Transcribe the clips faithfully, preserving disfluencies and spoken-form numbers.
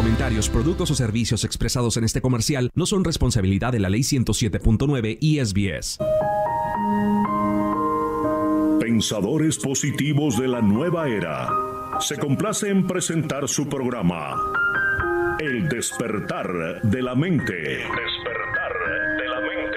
comentarios, productos o servicios expresados en este comercial no son responsabilidad de la Ley ciento siete punto nueve I S B S. Pensadores positivos de la nueva era. Se complace en presentar su programa El despertar de la mente. El despertar de la mente.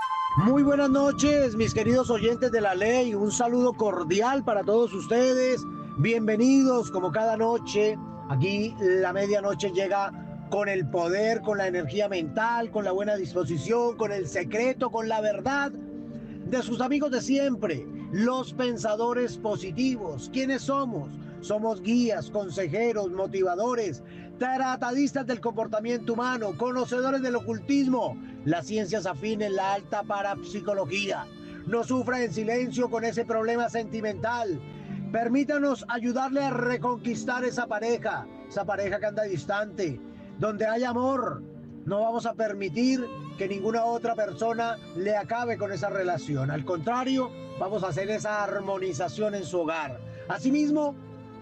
Muy buenas noches, mis queridos oyentes de la ley. Un saludo cordial para todos ustedes. Bienvenidos como cada noche. Aquí la medianoche llega con el poder, con la energía mental, con la buena disposición, con el secreto, con la verdad de sus amigos de siempre, los pensadores positivos. ¿Quiénes somos? Somos guías, consejeros, motivadores, tratadistas del comportamiento humano, conocedores del ocultismo, las ciencias afines, la alta parapsicología. No sufra en silencio con ese problema sentimental. Permítanos ayudarle a reconquistar esa pareja, esa pareja que anda distante. Donde hay amor, no vamos a permitir que ninguna otra persona le acabe con esa relación. Al contrario, vamos a hacer esa armonización en su hogar. Asimismo,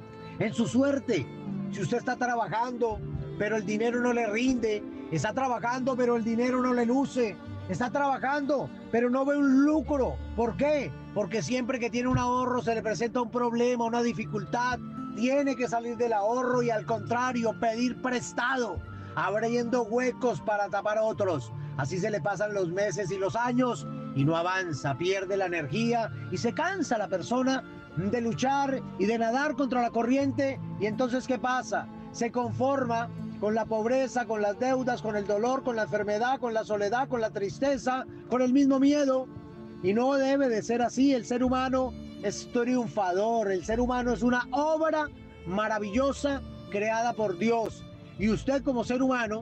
en su suerte, si usted está trabajando, pero el dinero no le rinde, está trabajando, pero el dinero no le luce, está trabajando, pero no ve un lucro. ¿Por qué? Porque siempre que tiene un ahorro se le presenta un problema, una dificultad. Tiene que salir del ahorro y al contrario, pedir prestado, abriendo huecos para tapar otros. Así se le pasan los meses y los años y no avanza, pierde la energía y se cansa la persona de luchar y de nadar contra la corriente. Y entonces, ¿qué pasa? Se conforma con la pobreza, con las deudas, con el dolor, con la enfermedad, con la soledad, con la tristeza, con el mismo miedo. Y no debe de ser así. El ser humano es triunfador. El ser humano es una obra maravillosa creada por Dios. Y usted como ser humano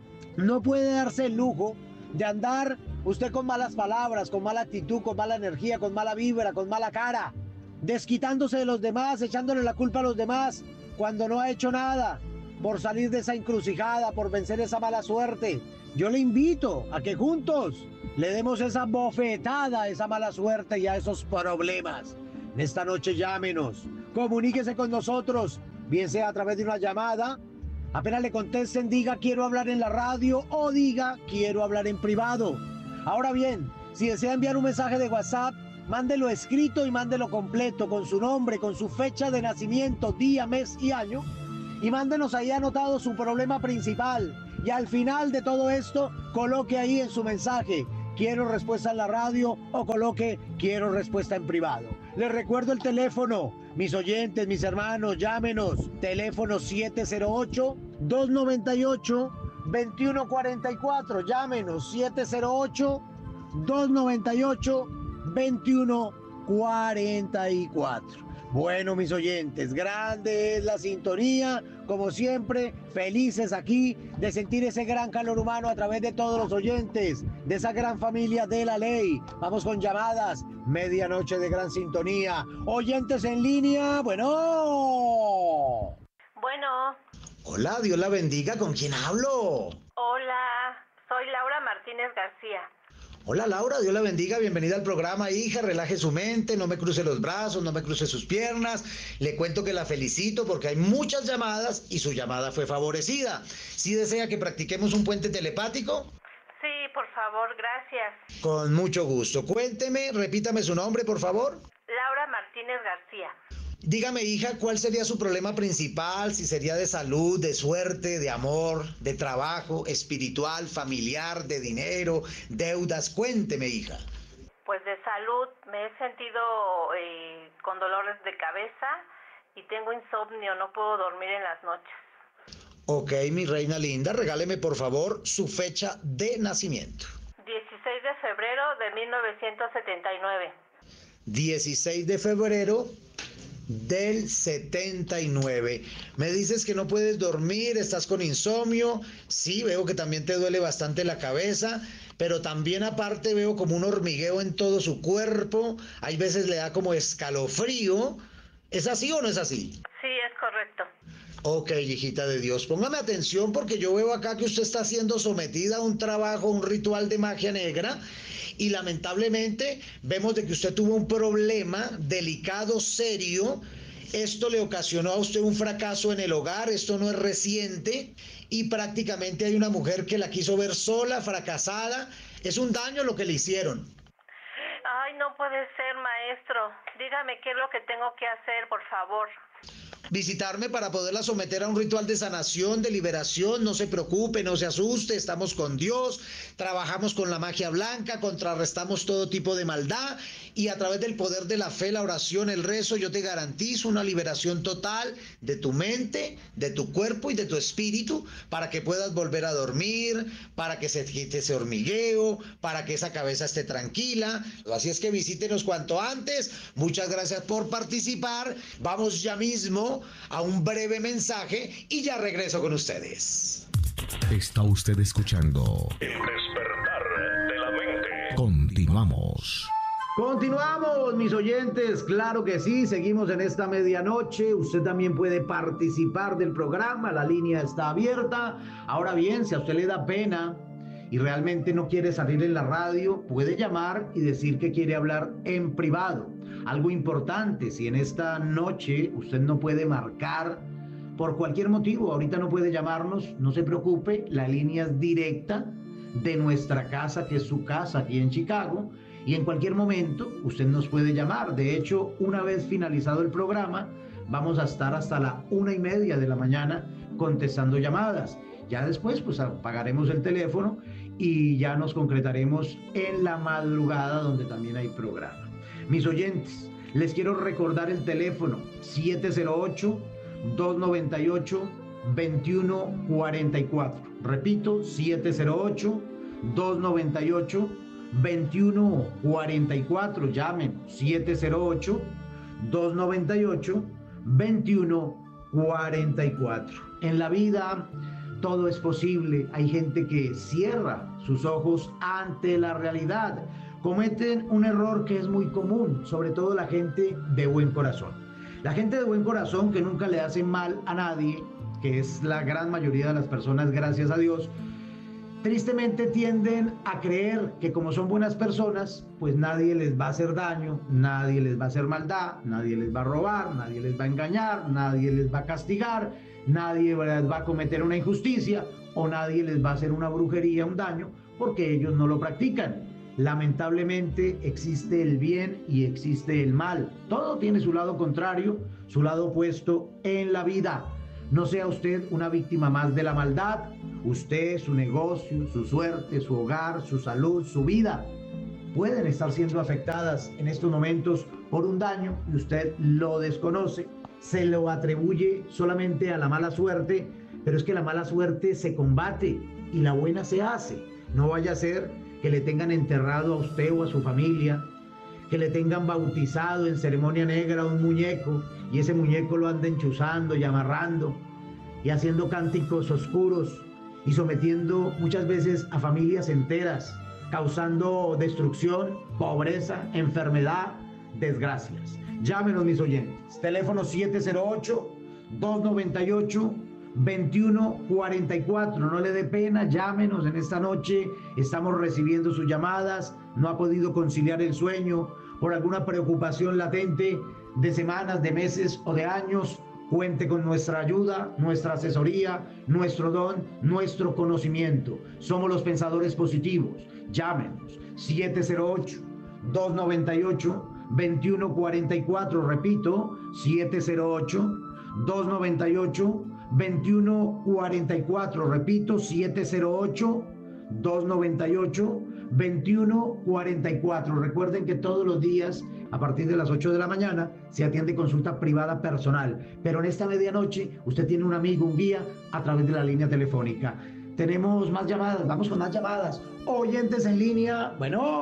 no puede darse el lujo de andar usted con malas palabras, con mala actitud, con mala energía, con mala vibra, con mala cara, desquitándose de los demás, echándole la culpa a los demás cuando no ha hecho nada por salir de esa encrucijada, por vencer esa mala suerte. Yo le invito a que juntos le demos esa bofetada a esa mala suerte y a esos problemas. Esta noche llámenos, comuníquese con nosotros, bien sea a través de una llamada. Apenas le contesten, diga quiero hablar en la radio o diga quiero hablar en privado. Ahora bien, si desea enviar un mensaje de WhatsApp, mándelo escrito y mándelo completo con su nombre, con su fecha de nacimiento, día, mes y año. Y mándenos ahí anotado su problema principal. Y al final de todo esto, coloque ahí en su mensaje quiero respuesta en la radio o coloque quiero respuesta en privado. Les recuerdo el teléfono, mis oyentes, mis hermanos, llámenos. Teléfono siete cero ocho, dos nueve ocho, dos uno cuatro cuatro. Llámenos siete cero ocho, dos nueve ocho, dos uno cuatro cuatro. Bueno, mis oyentes, grande es la sintonía, como siempre, felices aquí de sentir ese gran calor humano a través de todos los oyentes, de esa gran familia de la ley. Vamos con llamadas, medianoche de gran sintonía. Oyentes en línea, bueno. Bueno. Hola, Dios la bendiga, ¿con quién hablo? Hola, soy Laura Martínez García. Hola Laura, Dios la bendiga, bienvenida al programa, hija, relaje su mente, no me cruce los brazos, no me cruce sus piernas, le cuento que la felicito porque hay muchas llamadas y su llamada fue favorecida. ¿Sí desea que practiquemos un puente telepático? Sí, por favor, gracias. Con mucho gusto, cuénteme, repítame su nombre, por favor. Laura Martínez García. Dígame, hija, ¿cuál sería su problema principal? Si sería de salud, de suerte, de amor, de trabajo, espiritual, familiar, de dinero, deudas. Cuénteme, hija. Pues de salud, me he sentido eh, con dolores de cabeza y tengo insomnio, no puedo dormir en las noches. Ok, mi reina linda, regáleme por favor su fecha de nacimiento. dieciséis de febrero de mil novecientos setenta y nueve. dieciséis de febrero del setenta y nueve. Me dices que no puedes dormir, estás con insomnio. Sí, veo que también te duele bastante la cabeza, pero también aparte veo como un hormigueo en todo su cuerpo. Hay veces le da como escalofrío. ¿Es así o no es así? Sí, es correcto. Ok, hijita de Dios, póngame atención porque yo veo acá que usted está siendo sometida a un trabajo, un ritual de magia negra, y lamentablemente vemos de que usted tuvo un problema delicado, serio, Esto le ocasionó a usted un fracaso en el hogar, esto no es reciente y prácticamente hay una mujer que la quiso ver sola, fracasada. Es un daño lo que le hicieron. Ay, no puede ser, maestro. Dígame qué es lo que tengo que hacer, por favor. Visitarme para poderla someter a un ritual de sanación, de liberación. No se preocupe, no se asuste, estamos con Dios, trabajamos con la magia blanca, contrarrestamos todo tipo de maldad y a través del poder de la fe, la oración, el rezo, yo te garantizo una liberación total de tu mente, de tu cuerpo y de tu espíritu para que puedas volver a dormir, para que se quite ese hormigueo, para que esa cabeza esté tranquila. Así es que visítenos cuanto antes. Muchas gracias por participar. Vamos ya mismo a un breve mensaje y ya regreso con ustedes. Está usted escuchando El despertar de la mente. Continuamos. Continuamos, mis oyentes, claro que sí, seguimos en esta medianoche. Usted también puede participar del programa, la línea está abierta. Ahora bien, si a usted le da pena y realmente no quiere salir en la radio, puede llamar y decir que quiere hablar en privado. Algo importante, si en esta noche usted no puede marcar por cualquier motivo, ahorita no puede llamarnos, no se preocupe, la línea es directa de nuestra casa, que es su casa aquí en Chicago, y en cualquier momento usted nos puede llamar. De hecho, una vez finalizado el programa, vamos a estar hasta la una y media de la mañana contestando llamadas. Ya después, pues apagaremos el teléfono y ya nos concretaremos en la madrugada, donde también hay programa. Mis oyentes, les quiero recordar el teléfono siete cero ocho, dos nueve ocho, dos uno cuatro cuatro. Repito, siete cero ocho, dos nueve ocho, dos uno cuatro cuatro. Llamen siete cero ocho, dos nueve ocho, dos uno cuatro cuatro. En la vida todo es posible. Hay gente que cierra sus ojos ante la realidad. Cometen un error que es muy común, sobre todo la gente de buen corazón. La gente de buen corazón que nunca le hace mal a nadie, que es la gran mayoría de las personas, gracias a Dios, tristemente tienden a creer que como son buenas personas, pues nadie les va a hacer daño, nadie les va a hacer maldad, nadie les va a robar, nadie les va a engañar, nadie les va a castigar, nadie les va a cometer una injusticia o nadie les va a hacer una brujería, un daño, porque ellos no lo practican. Lamentablemente existe el bien y existe el mal. Todo tiene su lado contrario, su lado opuesto en la vida. No sea usted una víctima más de la maldad. Usted, su negocio, su suerte, su hogar, su salud, su vida pueden estar siendo afectadas en estos momentos por un daño y usted lo desconoce. Se lo atribuye solamente a la mala suerte, pero es que la mala suerte se combate y la buena se hace. No vaya a ser que le tengan enterrado a usted o a su familia, que le tengan bautizado en ceremonia negra a un muñeco y ese muñeco lo anden chuzando y amarrando y haciendo cánticos oscuros y sometiendo muchas veces a familias enteras, causando destrucción, pobreza, enfermedad, desgracias. Llámenos, mis oyentes. Teléfono siete cero ocho, dos nueve ocho, dos uno cuatro cuatro. No le dé pena, llámenos en esta noche. Estamos recibiendo sus llamadas. No ha podido conciliar el sueño por alguna preocupación latente de semanas, de meses o de años. Cuente con nuestra ayuda, nuestra asesoría, nuestro don, nuestro conocimiento. Somos los pensadores positivos. Llámenos siete cero ocho, dos nueve ocho, dos uno cuatro cuatro. Repito, siete cero ocho, dos nueve ocho, dos uno cuatro cuatro. Repito, siete cero ocho, dos nueve ocho, dos uno cuatro cuatro. Recuerden que todos los días a partir de las ocho de la mañana se atiende consulta privada personal, pero en esta medianoche usted tiene un amigo, un guía a través de la línea telefónica. Tenemos más llamadas, vamos con más llamadas. Oyentes en línea,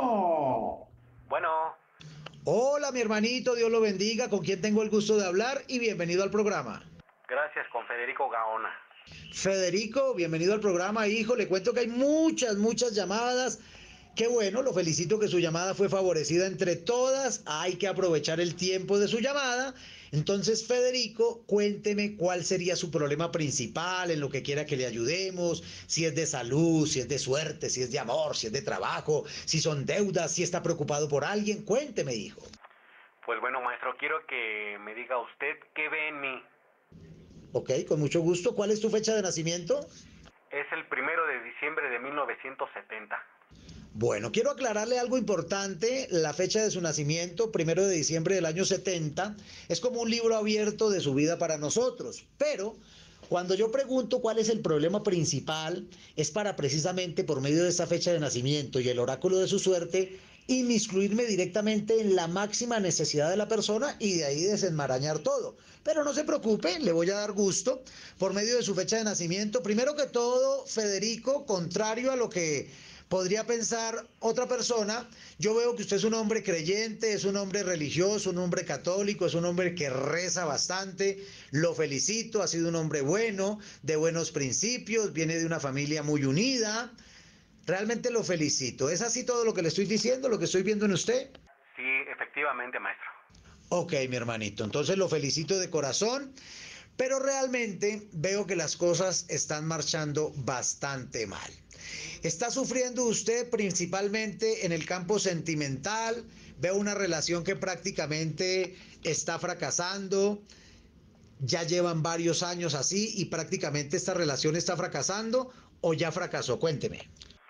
bueno. Bueno. Hola, mi hermanito, Dios lo bendiga. ¿Con quién tengo el gusto de hablar? Y bienvenido al programa. Gracias, con Federico Gaona. Federico, bienvenido al programa, hijo. Le cuento que hay muchas, muchas llamadas. Qué bueno, lo felicito que su llamada fue favorecida entre todas. Hay que aprovechar el tiempo de su llamada. Entonces, Federico, cuénteme cuál sería su problema principal, en lo que quiera que le ayudemos, si es de salud, si es de suerte, si es de amor, si es de trabajo, si son deudas, si está preocupado por alguien. Cuénteme, hijo. Pues bueno, maestro, quiero que me diga usted qué ve en mí. Ok, con mucho gusto. ¿Cuál es tu fecha de nacimiento? Es el primero de diciembre de mil novecientos setenta. Bueno, quiero aclararle algo importante. La fecha de su nacimiento, primero de diciembre del año setenta, es como un libro abierto de su vida para nosotros. Pero cuando yo pregunto cuál es el problema principal, es para precisamente por medio de esa fecha de nacimiento y el oráculo de su suerte, inmiscuirme directamente en la máxima necesidad de la persona y de ahí desenmarañar todo. Pero no se preocupe, le voy a dar gusto por medio de su fecha de nacimiento. Primero que todo, Federico, contrario a lo que podría pensar otra persona, yo veo que usted es un hombre creyente, es un hombre religioso, un hombre católico, es un hombre que reza bastante. Lo felicito, ha sido un hombre bueno, de buenos principios, viene de una familia muy unida. Realmente lo felicito. ¿Es así todo lo que le estoy diciendo, lo que estoy viendo en usted? Sí, efectivamente, maestro. Ok, mi hermanito, entonces lo felicito de corazón, pero realmente veo que las cosas están marchando bastante mal. Está sufriendo usted principalmente en el campo sentimental, veo una relación que prácticamente está fracasando, ya llevan varios años así y prácticamente esta relación está fracasando o ya fracasó, cuénteme.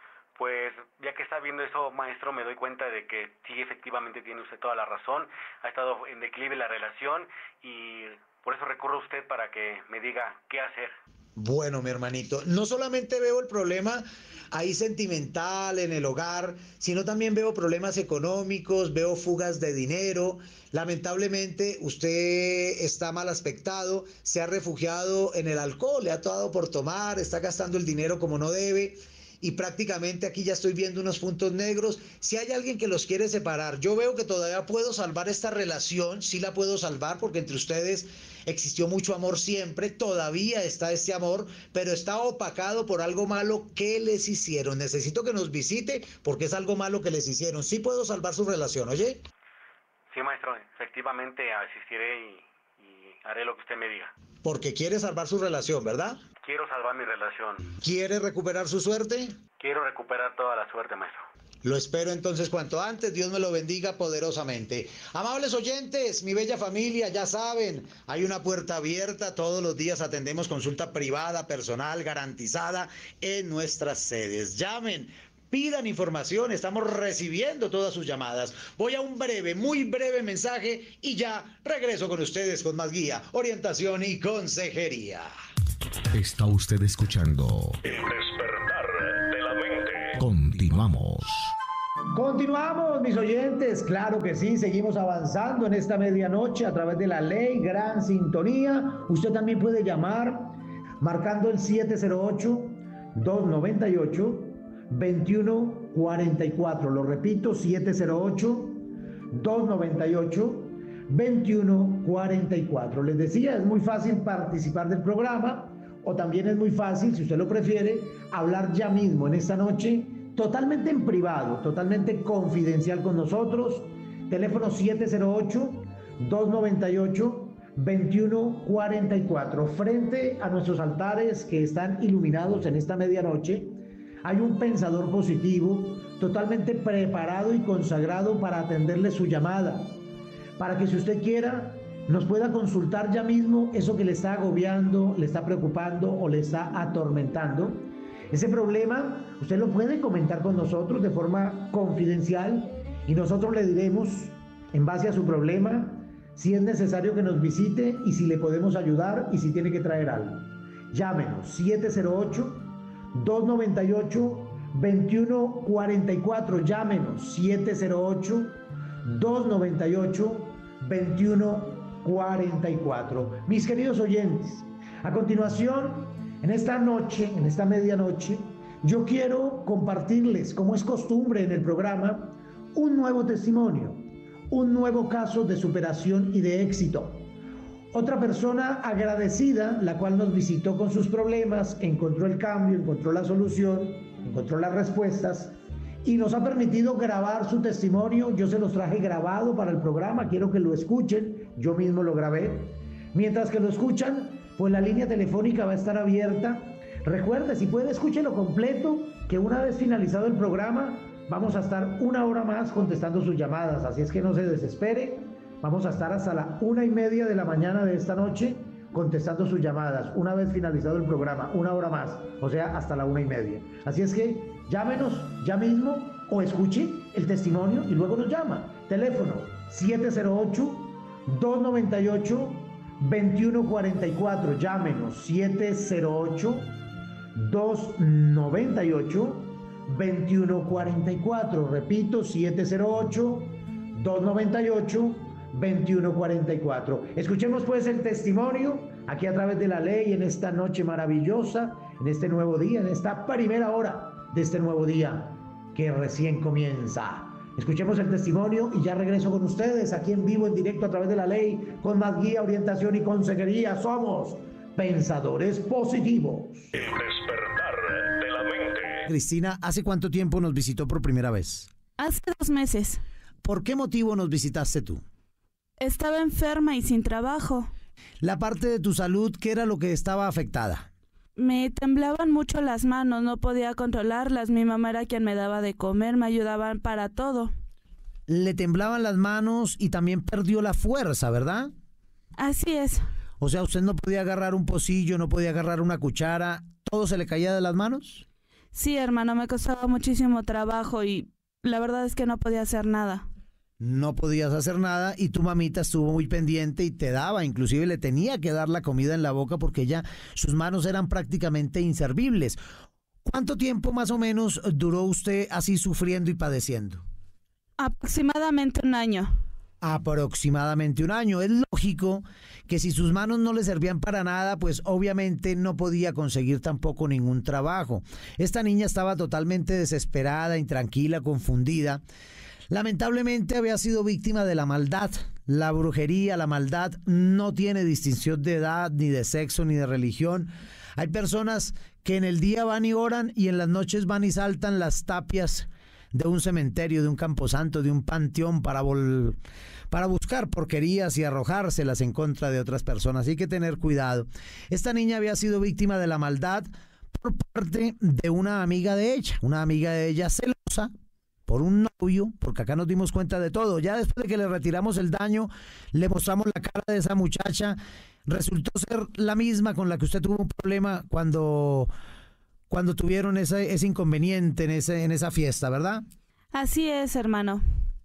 Pues ya que está viendo eso, maestro, me doy cuenta de que sí, efectivamente tiene usted toda la razón. Ha estado en declive la relación y por eso recurro a usted para que me diga qué hacer. Bueno, mi hermanito, no solamente veo el problema ahí sentimental en el hogar, sino también veo problemas económicos, veo fugas de dinero. Lamentablemente usted está mal aspectado, se ha refugiado en el alcohol, le ha dado por tomar, está gastando el dinero como no debe. Y prácticamente aquí ya estoy viendo unos puntos negros. Si hay alguien que los quiere separar, yo veo que todavía puedo salvar esta relación, sí la puedo salvar porque entre ustedes existió mucho amor siempre, todavía está este amor, pero está opacado por algo malo que les hicieron. Necesito que nos visite porque es algo malo que les hicieron. Sí puedo salvar su relación, ¿oye? Sí, maestro, efectivamente asistiré y, y haré lo que usted me diga. Porque quiere salvar su relación, ¿verdad? Quiero salvar mi relación. ¿Quiere recuperar su suerte? Quiero recuperar toda la suerte, maestro. Lo espero entonces cuanto antes. Dios me lo bendiga poderosamente. Amables oyentes, mi bella familia, ya saben, hay una puerta abierta. Todos los días atendemos consulta privada, personal, garantizada en nuestras sedes. Llamen. Pidan información, estamos recibiendo todas sus llamadas. Voy a un breve, muy breve mensaje y ya regreso con ustedes con más guía, orientación y consejería. Está usted escuchando El despertar de la mente. Continuamos. Continuamos, mis oyentes, claro que sí, seguimos avanzando en esta medianoche a través de la ley, gran sintonía. Usted también puede llamar marcando el siete cero ocho, dos nueve ocho, veintiuno cuarenta y cuatro. Lo repito, siete cero ocho, dos nueve ocho, veintiuno cuarenta y cuatro. Les decía, es muy fácil participar del programa o también es muy fácil, si usted lo prefiere, hablar ya mismo en esta noche, totalmente en privado, totalmente confidencial con nosotros. Teléfono siete cero ocho, dos nueve ocho, veintiuno cuarenta y cuatro. Frente a nuestros altares que están iluminados en esta medianoche, hay un pensador positivo, totalmente preparado y consagrado para atenderle su llamada, para que si usted quiera, nos pueda consultar ya mismo eso que le está agobiando, le está preocupando o le está atormentando. Ese problema usted lo puede comentar con nosotros de forma confidencial y nosotros le diremos, en base a su problema, si es necesario que nos visite y si le podemos ayudar y si tiene que traer algo. Llámenos siete cero ocho, dos nueve ocho, veintiuno cuarenta y cuatro. Llámenos siete cero ocho, dos nueve ocho, veintiuno cuarenta y cuatro. Mis queridos oyentes, a continuación, en esta noche, en esta medianoche, yo quiero compartirles, como es costumbre en el programa, un nuevo testimonio, un nuevo caso de superación y de éxito. Otra persona agradecida, la cual nos visitó con sus problemas, encontró el cambio, encontró la solución, encontró las respuestas y nos ha permitido grabar su testimonio. Yo se los traje grabado para el programa, quiero que lo escuchen, yo mismo lo grabé. Mientras que lo escuchan, pues la línea telefónica va a estar abierta. Recuerde, si puede, escúchelo completo, que una vez finalizado el programa, vamos a estar una hora más contestando sus llamadas, así es que no se desespere. Vamos a estar hasta la una y media de la mañana de esta noche contestando sus llamadas, una vez finalizado el programa, una hora más, o sea, hasta la una y media. Así es que llámenos ya mismo o escuche el testimonio y luego nos llama. Teléfono siete cero ocho, dos nueve ocho, dos uno cuatro cuatro. Llámenos siete cero ocho, dos nueve ocho, dos uno cuatro cuatro. Repito, siete cero ocho, dos nueve ocho, dos uno cuatro cuatro. Escuchemos pues el testimonio aquí a través de la ley en esta noche maravillosa, en este nuevo día, en esta primera hora de este nuevo día que recién comienza. Escuchemos el testimonio y ya regreso con ustedes aquí en vivo, en directo a través de la ley, con más guía, orientación y consejería. Somos Pensadores Positivos. El despertar de la mente. Cristina, ¿hace cuánto tiempo nos visitó por primera vez? Hace dos meses. ¿Por qué motivo nos visitaste tú? Estaba enferma y sin trabajo. La parte de tu salud, ¿qué era lo que estaba afectada? Me temblaban mucho las manos, no podía controlarlas. Mi mamá era quien me daba de comer, me ayudaban para todo. Le temblaban las manos y también perdió la fuerza, ¿verdad? Así es. O sea, usted no podía agarrar un pocillo, no podía agarrar una cuchara, ¿todo se le caía de las manos? Sí, hermano, me costaba muchísimo trabajo y la verdad es que no podía hacer nada. No podías hacer nada y tu mamita estuvo muy pendiente y te daba, inclusive le tenía que dar la comida en la boca porque ya sus manos eran prácticamente inservibles. ¿Cuánto tiempo más o menos duró usted así sufriendo y padeciendo? Aproximadamente un año. Aproximadamente un año. Es lógico que si sus manos no le servían para nada, pues obviamente no podía conseguir tampoco ningún trabajo. Esta niña estaba totalmente desesperada, intranquila, confundida. Lamentablemente había sido víctima de la maldad. La brujería, la maldad no tiene distinción de edad, ni de sexo, ni de religión. Hay personas que en el día van y oran y en las noches van y saltan las tapias de un cementerio, de un camposanto, de un panteón para, vol- para buscar porquerías y arrojárselas en contra de otras personas. Hay que tener cuidado. Esta niña había sido víctima de la maldad por parte de una amiga de ella, una amiga de ella celosa, por un novio, porque acá nos dimos cuenta de todo. Ya después de que le retiramos el daño, le mostramos la cara de esa muchacha. Resultó ser la misma con la que usted tuvo un problema cuando, cuando tuvieron ese, ese inconveniente en, ese, en esa fiesta, ¿verdad? Así es, hermano.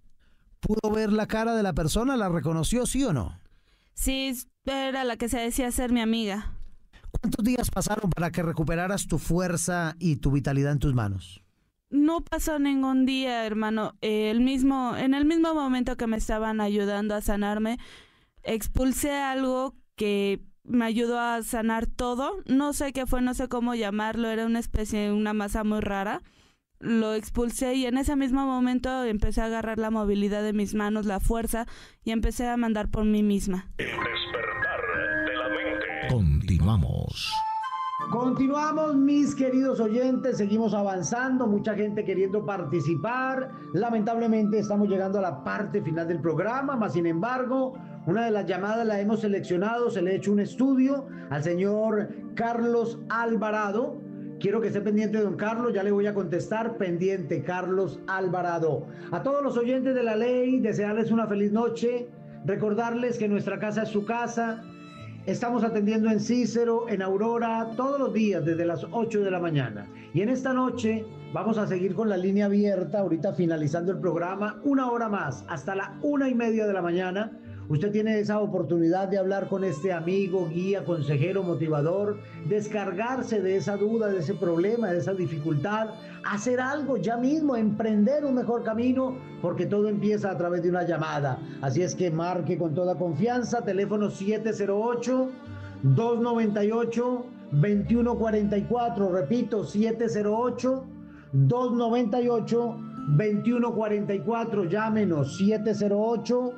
¿Pudo ver la cara de la persona? ¿La reconoció, sí o no? Sí, era la que se decía ser mi amiga. ¿Cuántos días pasaron para que recuperaras tu fuerza y tu vitalidad en tus manos? No pasó ningún día, hermano. El mismo, en el mismo momento que me estaban ayudando a sanarme, expulsé algo que me ayudó a sanar todo. No sé qué fue, no sé cómo llamarlo. Era una especie, una masa muy rara. Lo expulsé y en ese mismo momento empecé a agarrar la movilidad de mis manos, la fuerza, y empecé a mandar por mí misma. El despertar de la mente. Continuamos. Continuamos, mis queridos oyentes, seguimos avanzando, mucha gente queriendo participar. Lamentablemente estamos llegando a la parte final del programa, mas sin embargo, una de las llamadas la hemos seleccionado, se le ha hecho un estudio al señor Carlos Alvarado. Quiero que esté pendiente, don Carlos, ya le voy a contestar, pendiente, Carlos Alvarado. A todos los oyentes de la ley, desearles una feliz noche, recordarles que nuestra casa es su casa. Estamos atendiendo en Cícero, en Aurora, todos los días desde las ocho de la mañana. Y en esta noche vamos a seguir con la línea abierta, ahorita finalizando el programa, una hora más, hasta la una y media de la mañana. Usted tiene esa oportunidad de hablar con este amigo, guía, consejero, motivador, descargarse de esa duda, de ese problema, de esa dificultad, hacer algo ya mismo, emprender un mejor camino, porque todo empieza a través de una llamada. Así es que marque con toda confianza, teléfono siete cero ocho, dos nueve ocho, dos uno cuatro cuatro, repito, siete cero ocho, dos nueve ocho, dos uno cuatro cuatro, llámenos, siete cero ocho,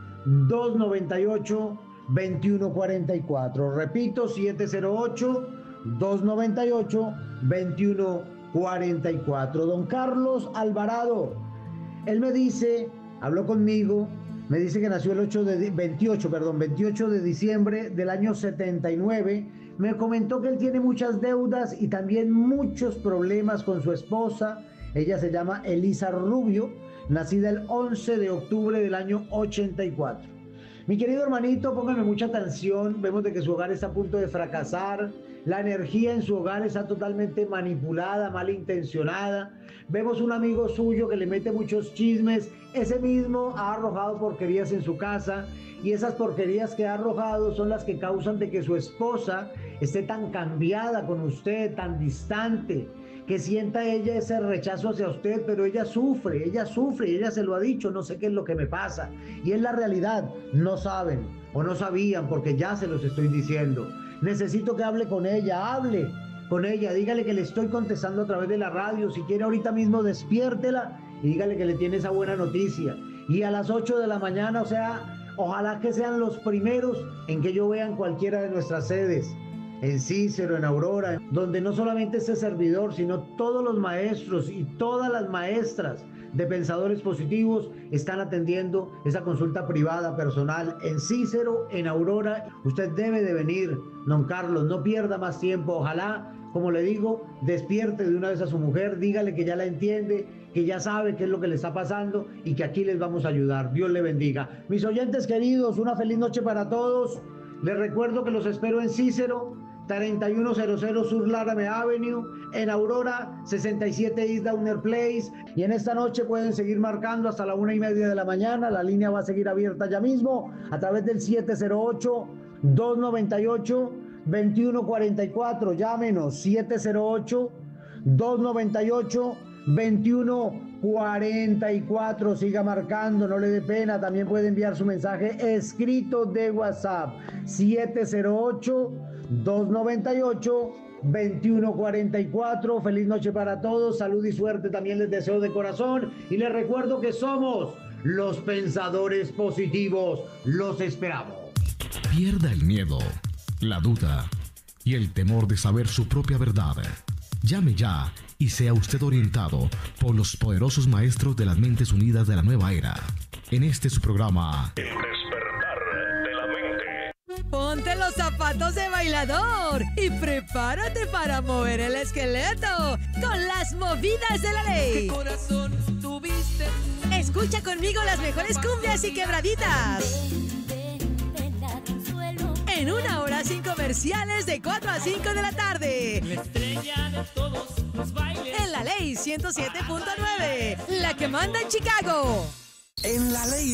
dos nueve ocho, dos uno cuatro cuatro, repito, siete cero ocho, dos nueve ocho, dos uno cuatro cuatro. Don Carlos Alvarado, él me dice, habló conmigo, me dice que nació el ocho de, veintiocho, perdón, veintiocho de diciembre del año setenta y nueve, me comentó que él tiene muchas deudas y también muchos problemas con su esposa. Ella se llama Elisa Rubio, nacida el once de octubre del año ochenta y cuatro. Mi querido hermanito, póngame mucha atención. Vemos de que su hogar está a punto de fracasar. La energía en su hogar está totalmente manipulada, malintencionada. Vemos un amigo suyo que le mete muchos chismes. Ese mismo ha arrojado porquerías en su casa. Y esas porquerías que ha arrojado son las que causan de que su esposa esté tan cambiada con usted, tan distante, que sienta ella ese rechazo hacia usted, pero ella sufre, ella sufre, y ella se lo ha dicho, no sé qué es lo que me pasa. Y es la realidad, no saben o no sabían, porque ya se los estoy diciendo. Necesito que hable con ella, hable con ella, dígale que le estoy contestando a través de la radio. Si quiere ahorita mismo despiértela y dígale que le tiene esa buena noticia. Y a las ocho de la mañana, o sea, ojalá que sean los primeros en que yo vea en cualquiera de nuestras sedes, en Cícero, en Aurora, donde no solamente este servidor, sino todos los maestros y todas las maestras de Pensadores Positivos están atendiendo esa consulta privada, personal, en Cícero, en Aurora. Usted debe de venir, don Carlos, no pierda más tiempo. Ojalá, como le digo, despierte de una vez a su mujer, dígale que ya la entiende, que ya sabe qué es lo que le está pasando y que aquí les vamos a ayudar. Dios le bendiga. Mis oyentes queridos, una feliz noche para todos. Les recuerdo que los espero en Cícero, treinta y uno cero cero Sur Laramie Avenue, en Aurora, sesenta y siete East Downer Place. Y en esta noche pueden seguir marcando hasta la una y media de la mañana. La línea va a seguir abierta ya mismo a través del siete cero ocho, dos nueve ocho, dos uno cuatro cuatro. Llámenos, siete cero ocho, dos nueve ocho, dos uno cuarenta y cuatro. Siga marcando, no le dé pena. También puede enviar su mensaje escrito de WhatsApp, siete cero ocho, dos nueve ocho, dos uno cuarenta y cuatro. Feliz noche para todos, salud y suerte también les deseo de corazón. Y les recuerdo que somos los Pensadores Positivos. Los esperamos. Pierda el miedo, la duda y el temor de saber su propia verdad. Llame ya y sea usted orientado por los poderosos maestros de las mentes unidas de la nueva era. En este su programa, El despertar de la mente. Ponte los zapatos de bailador y prepárate para mover el esqueleto con las movidas de la ley. ¿Qué corazón tuviste? Escucha conmigo las mejores cumbias y quebraditas. En una hora sin comerciales de cuatro a cinco de la tarde. La estrella de todos los bailes. En la ley ciento siete punto nueve, la que manda en Chicago. En la ley